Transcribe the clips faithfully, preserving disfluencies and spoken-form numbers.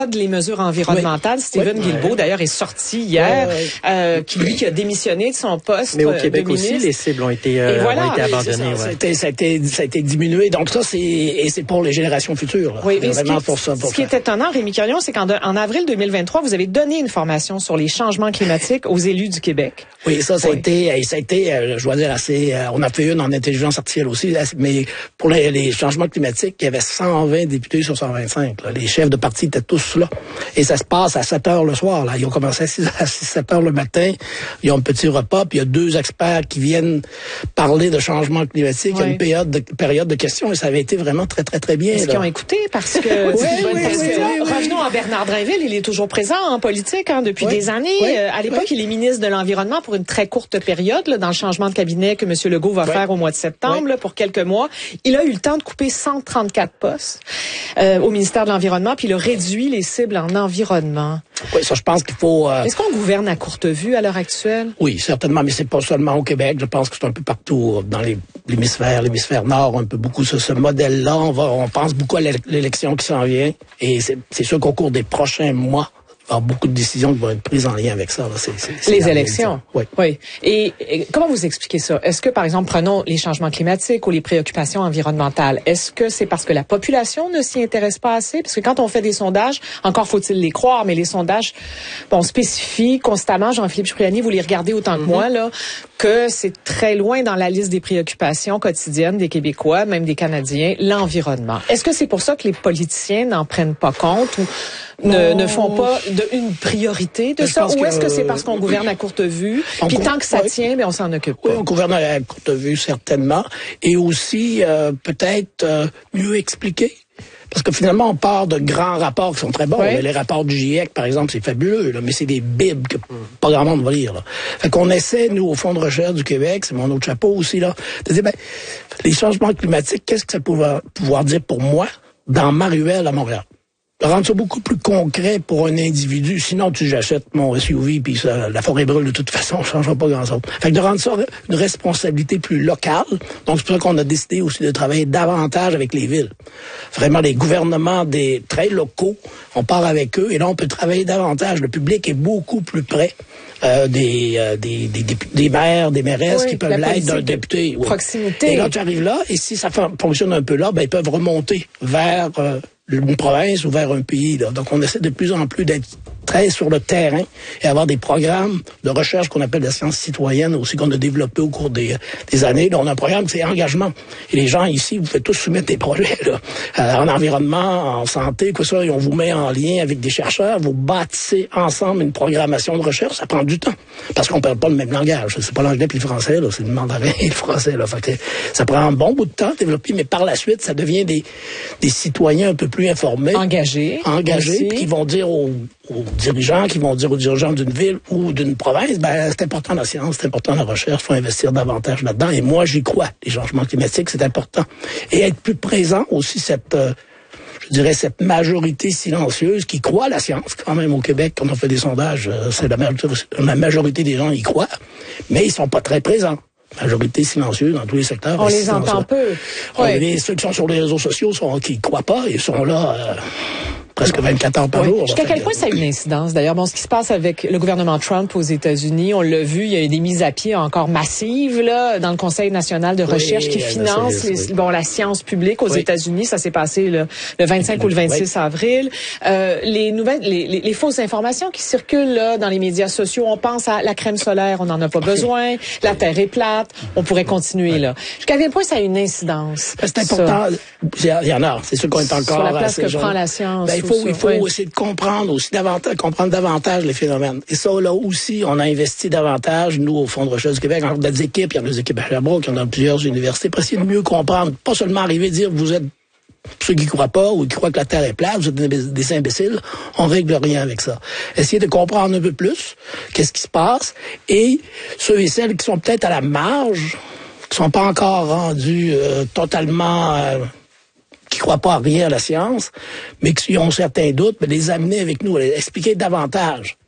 les mesures environnementales. Oui. Stephen oui. Guilbeault, d'ailleurs, est sorti hier, oui, oui. Euh, qui lui qui a démissionné de son poste. Mais au Québec de aussi, les cibles ont été, euh, voilà. ont été oui, abandonnées. Ça, ouais. ça, a été, ça, a été, ça a été diminué. Donc ça, c'est et c'est pour les générations futures. Là. Oui, c'est vraiment ce qui, pour ça. Pour ce qui est étonnant, Rémi Quirion, c'est qu'en en avril deux mille vingt-trois, vous avez donné une formation sur les changements climatiques aux élus du Québec. Oui, ça, ça oui. a été, ça a été, je dois dire, assez. On a fait une en intelligence artificielle aussi, mais pour les, les changements climatiques, il y avait cent vingt députés sur cent vingt-cinq. Là. Les chefs de parti étaient tous là. Et ça se passe à sept heures le soir. Là. Ils ont commencé à six, sept heures le matin. Ils ont un petit repas, puis il y a deux experts qui viennent parler de changement climatique. Oui. Il y a une période de, période de questions et ça avait été vraiment très, très, très bien. Est-ce qu'ils ont écouté? Parce que, oui, oui, parce oui, que oui, oui. revenons à Bernard Drinville, il est toujours présent en politique hein, depuis oui. des années. Oui. Euh, à l'époque, oui. il est ministre de l'Environnement pour une très courte période, là, dans le changement de cabinet que M. Legault va oui. faire au mois de septembre, oui. là, pour quelques mois. Il a eu le temps de couper cent trente-quatre postes euh, au ministère de l'Environnement, puis il a réduit les cibles en environnement. Oui, ça, je pense qu'il faut... Euh... Est-ce qu'on gouverne à courte vue à l'heure actuelle? Oui, certainement, mais c'est pas seulement au Québec. Je pense que c'est un peu partout dans les, l'hémisphère, l'hémisphère nord, un peu beaucoup ce, ce modèle-là. On va, on pense beaucoup à l'élection qui s'en vient, et c'est, c'est sûr qu'au cours des prochains mois, il y aura beaucoup de décisions qui vont être prises en lien avec ça. Là. C'est, c'est, c'est les élections. Oui. oui. Et, et comment vous expliquez ça? Est-ce que, par exemple, prenons les changements climatiques ou les préoccupations environnementales, est-ce que c'est parce que la population ne s'y intéresse pas assez? Parce que quand on fait des sondages, encore faut-il les croire, mais les sondages, bon, spécifient constamment, Jean-Philippe Cipriani, vous les regardez autant que mm-hmm. moi, là, que c'est très loin dans la liste des préoccupations quotidiennes des Québécois, même des Canadiens, l'environnement. Est-ce que c'est pour ça que les politiciens n'en prennent pas compte ou ne, ne font pas de, une priorité de ça? Ou est-ce que, que c'est parce qu'on gouverne à courte vue? Puis tant que ça oui. tient, mais on s'en occupe pas. Oui, on gouverne à courte vue, certainement. Et aussi, euh, peut-être euh, mieux expliquer. Parce que finalement, on part de grands rapports qui sont très bons. Oui. Les rapports du GIEC, par exemple, c'est fabuleux, là, mais c'est des bibles que pas grand monde va lire. Là. Fait qu'on essaie, nous, au Fonds de recherche du Québec, c'est mon autre chapeau aussi, là, de dire, ben, les changements climatiques, qu'est-ce que ça peut pouvoir dire pour moi dans ma ruelle à Montréal? De rendre ça beaucoup plus concret pour un individu. Sinon, tu j'achète mon S U V puis ça, la forêt brûle de toute façon, on ne changera pas grand-chose. Fait que de rendre ça une responsabilité plus locale. Donc, c'est pour ça qu'on a décidé aussi de travailler davantage avec les villes. Vraiment, les gouvernements des très locaux, on part avec eux et là, on peut travailler davantage. Le public est beaucoup plus près euh, des, euh, des, des, des, des maires, des mairesses oui, qui peuvent l'être d'un député. Oui. Proximité. Et là, tu arrives là et si ça fonctionne un peu là, ben ils peuvent remonter vers... Euh, une province ou vers un pays. Là. Donc, on essaie de plus en plus d'être très sur le terrain et avoir des programmes de recherche qu'on appelle la science citoyenne aussi, qu'on a développé au cours des, des années. Là, on a un programme qui c'est engagement. Et les gens ici, vous faites tous soumettre des projets là, euh, en environnement, en santé, quoi ça, et on vous met en lien avec des chercheurs, vous bâtissez ensemble une programmation de recherche. Ça prend du temps parce qu'on ne parle pas le même langage. C'est pas l'anglais puis le français, là, c'est le mandarin et le français. Là. Fait que ça prend un bon bout de temps à développer, mais par la suite, ça devient des, des citoyens un peu plus informés, engagés, engagés, puis qui vont dire aux, aux dirigeants, qui vont dire aux dirigeants d'une ville ou d'une province, ben c'est important la science, c'est important la recherche, faut investir davantage là-dedans. Et moi, j'y crois. Les changements climatiques, c'est important. Et être plus présent aussi, cette, euh, je dirais, cette majorité silencieuse qui croit à la science. Quand même, au Québec, quand on fait des sondages, euh, c'est la majorité, la majorité des gens y croient, mais ils sont pas très présents. Majorité silencieuse dans tous les secteurs. On les entend peu. Oui. Les, ceux qui sont sur les réseaux sociaux, sont, qui ne croient pas, ils sont là euh, presque vingt-quatre heures par oui. jour. Jusqu'à quel point ça a une incidence? D'ailleurs, bon, ce qui se passe avec le gouvernement Trump aux États-Unis, on l'a vu, il y a eu des mises à pied encore massives là dans le Conseil national de recherche oui, qui finance les, oui. bon, la science publique aux oui. États-Unis. Ça s'est passé le, le vingt-cinq ou le vingt-six oui. avril. Euh, les nouvelles, les, les, les fausses informations qui circulent là dans les médias sociaux, on pense à la crème solaire, on n'en a pas besoin, la Terre est plate, on pourrait continuer oui. là. Jusqu'à quel point ça a une incidence? C'est important. Il y en a. C'est sûr qu'on est encore sur la place que prend la science. Ben, il faut, il faut oui. essayer de comprendre aussi davantage, comprendre davantage les phénomènes. Et ça, là aussi, on a investi davantage, nous, au Fonds de recherche du Québec, en des équipes, il y en a des équipes à Sherbrooke, il y en a plusieurs universités, pour essayer de mieux comprendre, pas seulement arriver à dire, vous êtes ceux qui ne croient pas ou qui croient que la Terre est plate, vous êtes des imbéciles, on règle rien avec ça. Essayer de comprendre un peu plus qu'est-ce qui se passe et ceux et celles qui sont peut-être à la marge, qui sont pas encore rendus euh, totalement... Euh, qui croient pas à rien à la science, mais qui ont certains doutes, mais les amener avec nous, les expliquer davantage.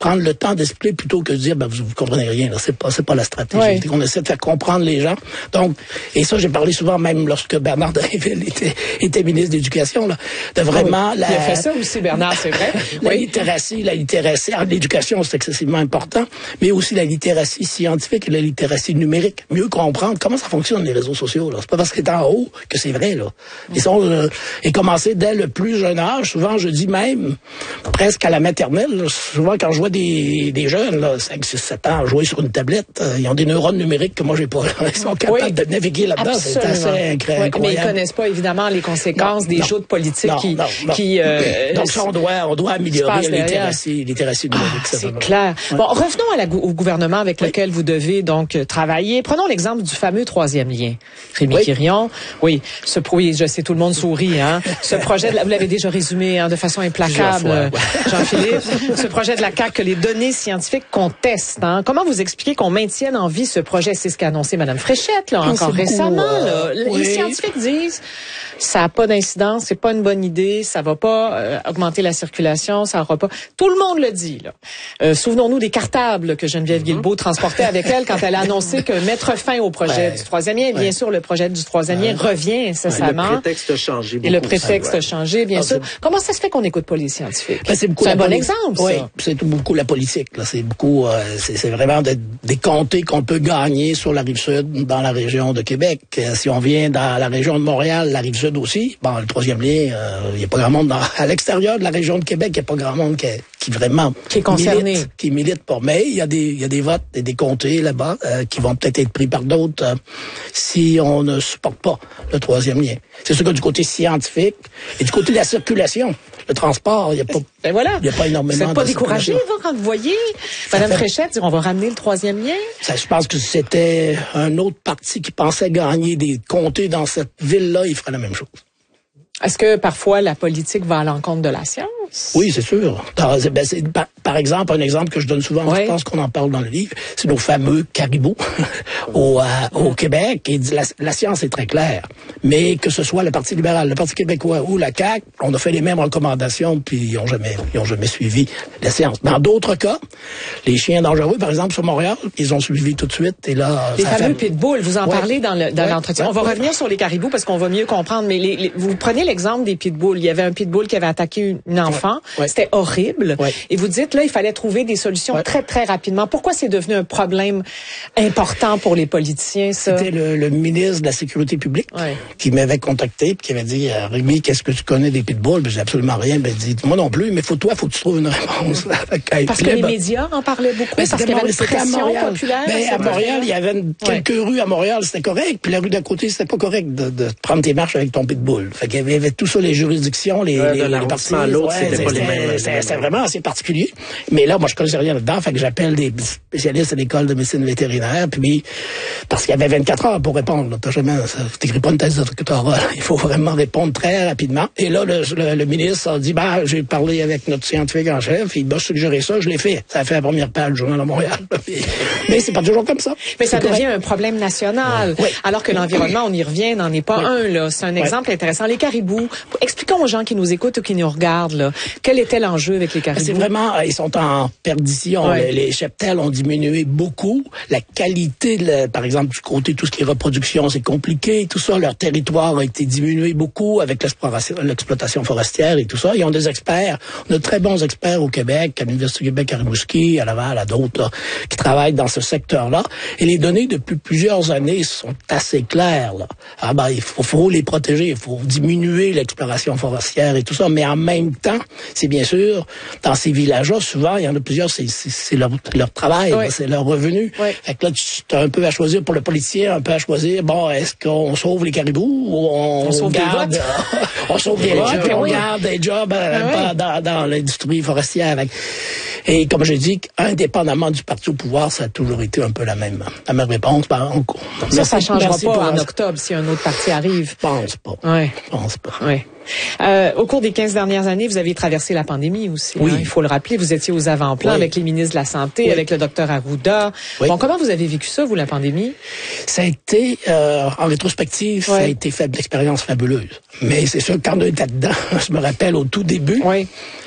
prendre le temps d'expliquer plutôt que de dire, ben, vous, vous comprenez rien, là. C'est pas, c'est pas la stratégie. Oui. On essaie de faire comprendre les gens. Donc, et ça, j'ai parlé souvent, même lorsque Bernard Drinville était, était ministre de l'Éducation, là, de vraiment ah oui. la... Il a fait ça aussi, Bernard, c'est vrai. la oui. littératie, la littératie. Alors, l'éducation, c'est excessivement important, mais aussi la littératie scientifique et la littératie numérique. Mieux comprendre comment ça fonctionne, les réseaux sociaux, là. C'est pas parce que c'est en haut que c'est vrai, là. Mm. Ils sont, euh, et commencer dès le plus jeune âge. Souvent, je dis même, presque à la maternelle, là, souvent, quand je vois des, des jeunes, là, cinq, six, sept ans, jouer sur une tablette, euh, ils ont des neurones numériques que moi, j'ai pas. Là. Ils sont capables oui, de naviguer là-dedans. C'est assez incroyable. Oui, mais ils connaissent pas, évidemment, les conséquences non, des non, joutes politiques non, qui... Non, non. qui euh, Donc, ça, on doit, on doit améliorer la littératie, littératie numérique. Ah, c'est clair. Ouais. Bon, revenons à la, au gouvernement avec oui. lequel vous devez donc travailler. Prenons l'exemple du fameux troisième lien. Rémi oui. Quirion. Oui, ce, oui, je sais, tout le monde sourit, hein. Ce projet, de la, vous l'avez déjà résumé, hein, de façon implacable, fois, ouais. Jean-Philippe. Ce projet de la C A Q que les données scientifiques contestent, hein. Comment vous expliquez qu'on maintienne en vie ce projet? C'est ce qu'a annoncé Mme Fréchette, là, encore récemment, euh, là. Oui. Les scientifiques disent, ça n'a pas d'incidence, c'est pas une bonne idée, ça va pas euh, augmenter la circulation, ça aura pas... Tout le monde le dit, là. Euh, souvenons-nous des cartables que Geneviève mm-hmm. Guilbeault transportait avec elle quand elle a annoncé que mettre fin au projet ouais. du troisième lien, bien ouais. sûr, le projet du troisième lien ouais. revient incessamment. Ouais, le prétexte a changé beaucoup. Et le prétexte a changé, bien sûr. Comment ça se fait qu'on n'écoute pas les scientifiques? Ben, c'est c'est un bon poli- exemple, oui, ça. C'est beaucoup la politique, là. C'est beaucoup, euh, c'est, c'est vraiment de, des comtés qu'on peut gagner sur la Rive-Sud, dans la région de Québec. Euh, si on vient dans la région de Montréal, la Rive-Sud aussi, bon, le troisième lien, il euh, n'y a pas grand monde dans, à l'extérieur de la région de Québec, il n'y a pas grand monde qui, qui vraiment qui est concerné, milite, qui milite pour. Mais il y a des, il y a des votes et des comtés là-bas euh, qui vont peut-être être pris par d'autres euh, si on ne supporte pas le troisième lien. C'est sûr que du côté scientifique et du côté de la circulation, le transport, il n'y a pas, ben voilà. il y a pas énormément. Vous n'êtes pas découragé, vous, quand vous voyez Mme Fréchette dire on va ramener le troisième lien? Ça, je pense que si c'était un autre parti qui pensait gagner des comtés dans cette ville-là, il ferait la même chose. Est-ce que parfois la politique va à l'encontre de la science? Oui, c'est sûr. Dans, ben, c'est, par, par exemple, un exemple que je donne souvent, oui. je pense qu'on en parle dans le livre, c'est nos fameux caribous au, euh, au Québec. Et la, la science est très claire. Mais que ce soit le Parti libéral, le Parti québécois ou la C A Q, on a fait les mêmes recommandations, puis ils n'ont jamais, ils ont jamais suivi la science. Dans d'autres cas, les chiens dangereux, par exemple, sur Montréal, ils ont suivi tout de suite. Et là, les fameux fait... pitbulls, vous en ouais. parlez dans, le, dans ouais. l'entretien. Ouais. On va ouais. revenir sur les caribous parce qu'on va mieux comprendre. Mais les, les, vous prenez l'exemple des pitbulls. Il y avait un pitbull qui avait attaqué une enfant. Ouais. C'était horrible. Ouais. Et vous dites, là, il fallait trouver des solutions ouais. très, très rapidement. Pourquoi c'est devenu un problème important pour les politiciens, ça? C'était le, le ministre de la Sécurité publique ouais. qui m'avait contacté et qui avait dit, euh, Rémi, qu'est-ce que tu connais des pitbulls? Ben, j'ai absolument rien. Ben, il dit, moi non plus, mais faut toi, faut que tu trouves une réponse. Parce que les ben, médias en parlaient beaucoup, ben, parce qu'il y avait une pression populaire. Ben, à Montréal, il y avait une, quelques ouais. rues à Montréal, c'était correct, puis la rue d'à côté, c'était pas correct de, de prendre tes marches avec ton pitbull. Fait qu'il y avait tout ça, les juridictions, les, euh, les, les parties. À l'autre, ouais, c'était pas les mêmes. C'est vraiment assez particulier. Mais là, moi, je connaissais rien là-dedans. Fait que j'appelle des spécialistes à l'école de médecine vétérinaire. Puis, parce qu'il y avait vingt-quatre heures pour répondre. T'as jamais, t'écris pas une thèse de doctorat. Il faut vraiment répondre très rapidement. Et là, le, le, le ministre a dit, bah, j'ai parlé avec notre scientifique en chef. Il m'a suggéré ça. Je l'ai fait. Ça a fait la première page du Journal de Montréal. Mais c'est pas toujours comme ça. Mais ça devient un problème national. Oui. Alors que l'environnement, on y revient, n'en est pas oui. un, là. C'est un exemple oui. intéressant. Les caribous. Expliquons aux gens qui nous écoutent ou qui nous regardent, là. Quel était l'enjeu avec les caribous? C'est vraiment, ils sont en perdition. Ouais. Les, les cheptels ont diminué beaucoup. La qualité, de, par exemple, du côté tout ce qui est reproduction, c'est compliqué. Tout ça, leur territoire a été diminué beaucoup avec l'exploration, l'exploitation forestière et tout ça. Ils ont des experts. On a de très bons experts au Québec, à l'Université du Québec à Rimouski, à Laval, à d'autres, là, qui travaillent dans ce secteur-là. Et les données depuis plusieurs années sont assez claires, là. Ah ben, il faut, faut les protéger, il faut diminuer l'exploration forestière et tout ça. Mais en même temps, c'est bien sûr, dans ces villages-là, souvent, il y en a plusieurs, c'est, c'est, c'est leur, leur travail, oui. là, c'est leur revenu. Oui. Fait que là, tu as un peu à choisir pour le politicien, un peu à choisir, bon, est-ce qu'on sauve les caribous ou on, on sauve garde, on sauve les votes, et on oui. garde des jobs euh, ah, oui. dans, dans l'industrie forestière. Avec. Et comme je dis, indépendamment du parti au pouvoir, ça a toujours été un peu la même, la même réponse. Ben, on, ça, ça ne changera pas en octobre si un autre parti arrive. Je pense pas. Oui. Je pense pas. Oui. Euh, au cours des quinze dernières années, vous avez traversé la pandémie aussi. Oui. Hein, il faut le rappeler. Vous étiez aux avant-plans oui. avec les ministres de la Santé, oui. avec le docteur Arruda. Oui. Bon, comment vous avez vécu ça, vous, la pandémie? Ça a été, euh, en rétrospective, oui. ça a été fait d'expérience fabuleuse. Mais c'est sûr que quand on était dedans, je me rappelle au tout début, oui.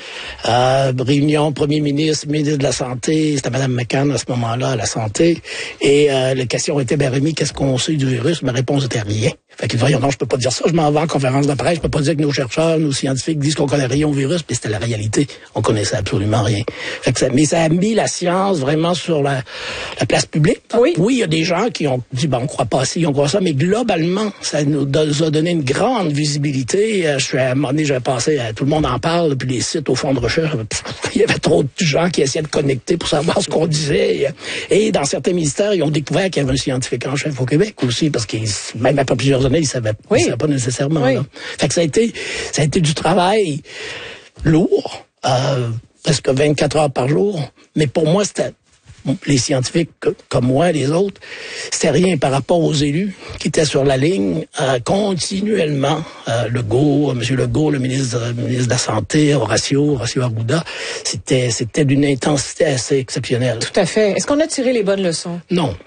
Euh, réunion, premier ministre, ministre de la Santé, c'était Mme McCann à ce moment-là, à la Santé. Et euh, la question était, ben Rémi, qu'est-ce qu'on sait du virus? Ma réponse était rien. Fait que voyons, non, je peux pas dire ça, je m'en vais en conférence de presse, je peux pas dire que nos chercheurs, nos scientifiques disent qu'on connaît rien au virus, mais c'était la réalité. On connaissait absolument rien. Fait que ça, mais ça a mis la science vraiment sur la, la place publique. Oui. Oui, il y a des gens qui ont dit, ben, on croit pas ci, on croit ça, mais globalement, ça nous a donné une grande visibilité. Je suis à un moment donné, j'avais passé, tout le monde en parle, puis les sites au fond de recherche, il y avait trop de gens qui essayaient de connecter pour savoir ce qu'on disait. Et dans certains ministères, ils ont découvert qu'il y avait un scientifique en chef au Québec aussi, parce qu'ils, même après plusieurs années, ils savaient, oui. ils savaient pas nécessairement. Oui. Là. Fait que ça a été, ça a été du travail lourd, euh, presque vingt-quatre heures par jour. Mais pour moi, c'était, les scientifiques comme moi, les autres, c'était rien par rapport aux élus qui étaient sur la ligne euh, continuellement. Euh, Legault, M. Legault, le ministre, le ministre de la Santé, Horacio, Horacio Arruda, c'était, c'était d'une intensité assez exceptionnelle. Tout à fait. Est-ce qu'on a tiré les bonnes leçons? Non.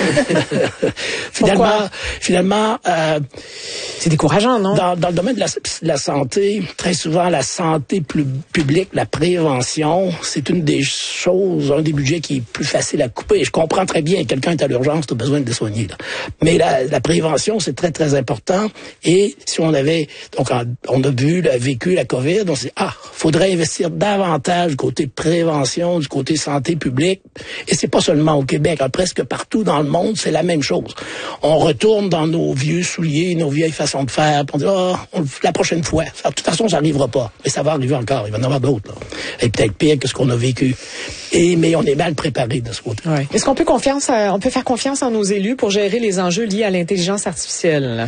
finalement, finalement, euh, c'est décourageant, non? Dans, dans le domaine de la, de la santé, très souvent, la santé plus publique, la prévention, c'est une des choses, un des budgets qui est plus facile à couper. Je comprends très bien, quelqu'un est à l'urgence, tu as besoin de le soigner. Là. Mais la, la prévention, c'est très, très important. Et si on avait, donc, on a vu, on a vécu la COVID, on s'est dit, ah, faudrait investir davantage du côté prévention, du côté santé publique. Et c'est pas seulement au Québec, hein, presque partout dans Dans le monde, c'est la même chose. On retourne dans nos vieux souliers, nos vieilles façons de faire, puis on dit, oh, on, la prochaine fois. De toute façon, ça n'arrivera pas. Mais ça va arriver encore. Il va y en avoir d'autres. Là. Et peut-être pire que ce qu'on a vécu. Et, mais on est mal préparé de ce côté. Ouais. Est-ce qu'on peut confiance à, on peut faire confiance en nos élus pour gérer les enjeux liés à l'intelligence artificielle?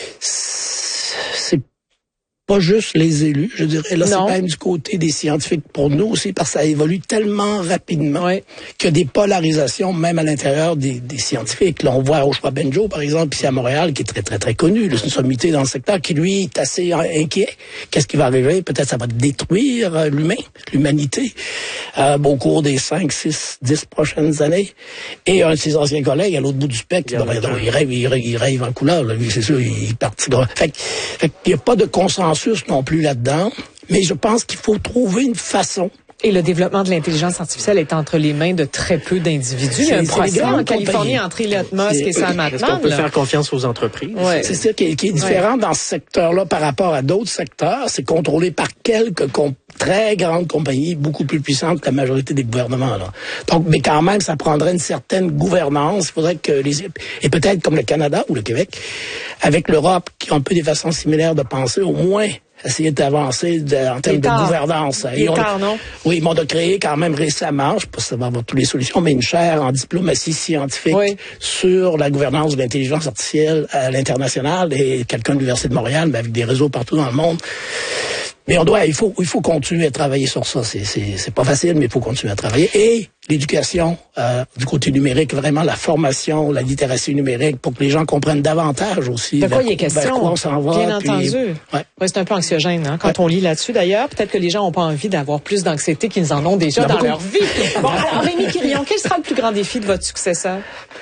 C'est pas juste les élus, je dirais. Là, non. C'est même du côté des scientifiques pour nous aussi, parce que ça évolue tellement rapidement oui. qu'il y a des polarisations, même à l'intérieur des, des scientifiques. Là, on voit Oshwa Benjo, par exemple, ici à Montréal, qui est très, très, très connu, là, c'est une sommité dans le secteur, qui, lui, est assez inquiet. Qu'est-ce qui va arriver? Peut-être ça va détruire euh, l'humain, l'humanité, euh, au cours des cinq, six, dix prochaines années. Et un de ses anciens collègues, à l'autre bout du spectre, il, ben, donc, il, rêve, il, rêve, il rêve en couleur, là, lui, c'est sûr, il est parti. Fait, fait qu'il n'y a pas de consensus non plus là-dedans, mais je pense qu'il faut trouver une façon. Et le développement de l'intelligence artificielle est entre les mains de très peu d'individus. Il y a un procès en Californie entre Elon Musk et Sam Altman. Est-ce qu'on peut faire confiance aux entreprises? Ouais. C'est ça qui est, qui est différent ouais. dans ce secteur-là par rapport à d'autres secteurs. C'est contrôlé par quelques comp- très grandes compagnies, beaucoup plus puissantes que la majorité des gouvernements. Là. Donc, mais quand même, ça prendrait une certaine gouvernance. Il faudrait que les... Et peut-être comme le Canada ou le Québec, avec l'Europe, qui ont un peu des façons similaires de penser, au moins essayer d'avancer de, en termes de gouvernance. Il est tard, non? Oui, ils m'ont créé quand même récemment, je ne sais pas si ça va avoir toutes les solutions, mais une chaire en diplomatie scientifique oui. sur la gouvernance de l'intelligence artificielle à l'international, et quelqu'un de l'Université de Montréal, mais avec des réseaux partout dans le monde. Mais on doit, il faut, il faut continuer à travailler sur ça. C'est, c'est, c'est pas facile, mais il faut continuer à travailler. Et l'éducation, euh, du côté numérique, vraiment la formation, la littératie numérique, pour que les gens comprennent davantage aussi. De quoi il est question? Quoi on s'en va, bien puis, entendu. Ouais. Ouais, c'est un peu anxiogène, hein, quand ouais. on lit là-dessus. D'ailleurs, peut-être que les gens n'ont pas envie d'avoir plus d'anxiété qu'ils en ont déjà dans, dans leur vie. Bon, alors, Rémi Quirion, quel sera le plus grand défi de votre successeur?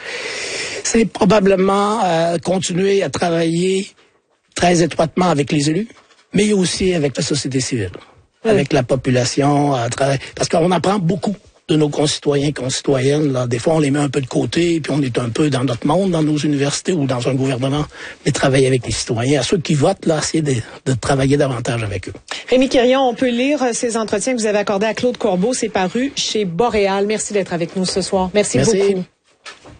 C'est probablement euh, continuer à travailler très étroitement avec les élus, mais aussi avec la société civile, oui. avec la population, à travers, parce qu'on apprend beaucoup de nos concitoyens et concitoyennes. Là. Des fois, on les met un peu de côté, puis on est un peu dans notre monde, dans nos universités ou dans un gouvernement, mais travailler avec les citoyens. À ceux qui votent, là, essayer de, de travailler davantage avec eux. Rémi Quirion, on peut lire ces entretiens que vous avez accordés à Claude Corbeau. C'est paru chez Boréal. Merci d'être avec nous ce soir. Merci, Merci. beaucoup.